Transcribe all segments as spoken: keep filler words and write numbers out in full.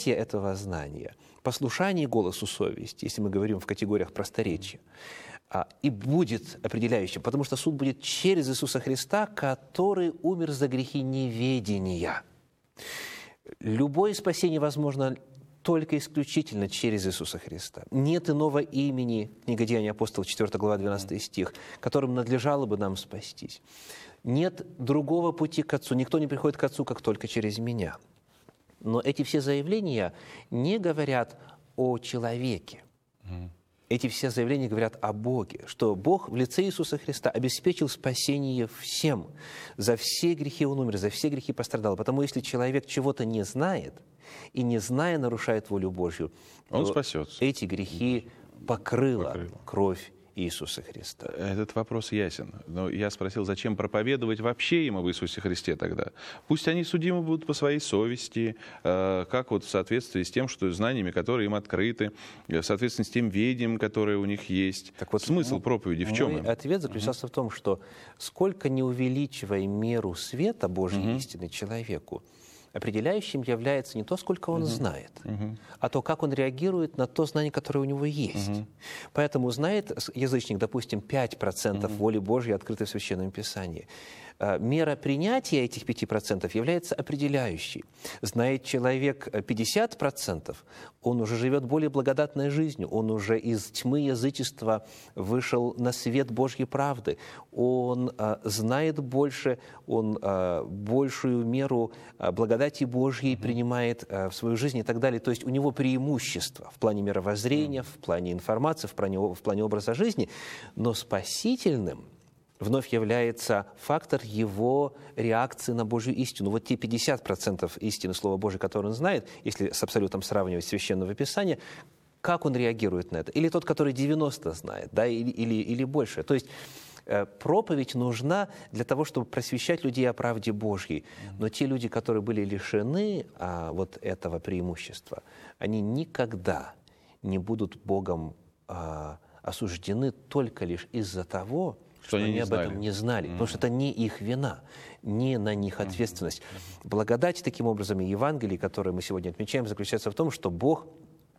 принятие этого знания, послушание голосу совести, если мы говорим в категориях просторечия, и будет определяющим, потому что суд будет через Иисуса Христа, который умер за грехи неведения. Любое спасение возможно только исключительно через Иисуса Христа. Нет иного имени, книга Деяний апостолов, четвёртая глава, двенадцатый стих, которым надлежало бы нам спастись. Нет другого пути к Отцу. Никто не приходит к Отцу, как только через меня. Но эти все заявления не говорят о человеке. Эти все заявления говорят о Боге, что Бог в лице Иисуса Христа обеспечил спасение всем. За все грехи Он умер, за все грехи пострадал. Потому если человек чего-то не знает и, не зная, нарушает волю Божью, он то спасется. Эти грехи покрыла, покрыла кровь Иисуса Христа. Этот вопрос ясен. Но я спросил, зачем проповедовать вообще им об Иисусе Христе тогда? Пусть они судимы будут по своей совести, как вот в соответствии с тем, что знаниями, которые им открыты, в соответствии с тем ведением, которое у них есть. Так вот, смысл проповеди в чем? Мой ответ заключался uh-huh. в том, что сколько не увеличивая меру света Божьей uh-huh. истины человеку, определяющим является не то, сколько он uh-huh. знает, uh-huh. а то, как он реагирует на то знание, которое у него есть. Uh-huh. Поэтому знает язычник, допустим, пять процентов uh-huh. воли Божьей, открытой в Священном Писании. Мера принятия этих пяти процентов является определяющей. Знает человек пятьдесят процентов, он уже живет более благодатной жизнью, он уже из тьмы язычества вышел на свет Божьей правды, он а, знает больше, он а, большую меру а, благодати Божьей mm-hmm. принимает а, в свою жизнь и так далее. То есть у него преимущество в плане мировоззрения, mm-hmm. в плане информации, в плане, в плане образа жизни, но спасительным вновь является фактор его реакции на Божью истину. Вот те пятьдесят процентов истины Слова Божьего, которые он знает, если с абсолютом сравнивать Священного Писания, как он реагирует на это? Или тот, который девяносто знает, да, или, или, или больше. То есть э, проповедь нужна для того, чтобы просвещать людей о правде Божьей. Но те люди, которые были лишены а, вот этого преимущества, они никогда не будут Богом а, осуждены только лишь из-за того, что, что они, они об этом не знали, mm-hmm. потому что это не их вина, не на них ответственность. Mm-hmm. Благодать, таким образом, и Евангелие, которое мы сегодня отмечаем, заключается в том, что Бог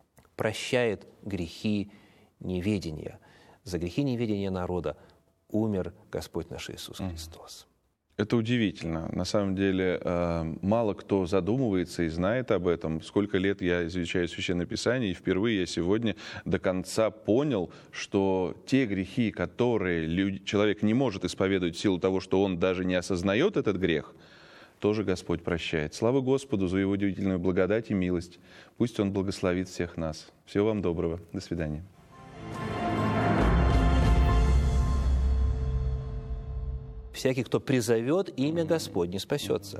прощает грехи неведения. За грехи неведения народа умер Господь наш Иисус Христос. Это удивительно. На самом деле, мало кто задумывается и знает об этом. Сколько лет я изучаю Священное Писание, и впервые я сегодня до конца понял, что те грехи, которые человек не может исповедовать в силу того, что он даже не осознает этот грех, тоже Господь прощает. Слава Господу за Его удивительную благодать и милость. Пусть Он благословит всех нас. Всего вам доброго. До свидания. Всякий, кто призовет имя Господне, спасется.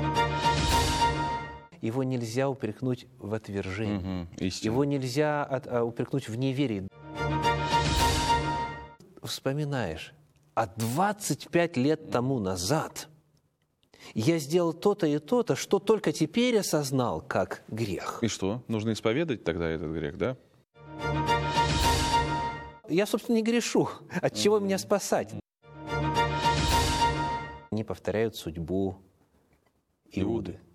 Его нельзя упрекнуть в отвержении. Угу, его нельзя от, а, упрекнуть в неверии. Вспоминаешь, а двадцать пять лет тому назад я сделал то-то и то-то, что только теперь осознал как грех. И что? Нужно исповедать тогда этот грех, да? Я, собственно, не грешу. От чего меня спасать? Они повторяют судьбу Иуды.